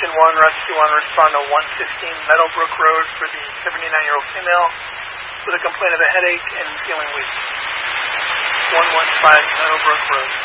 Engine 1, Rescue 1, respond to 115 Meadowbrook Road for the 79-year-old female with a complaint of a headache and feeling weak. 115 Meadowbrook Road.